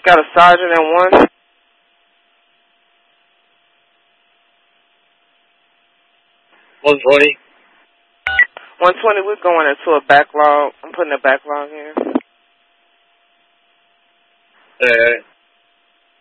got a sergeant and one. 120. 120, we're going into a backlog. I'm putting a backlog in. All right.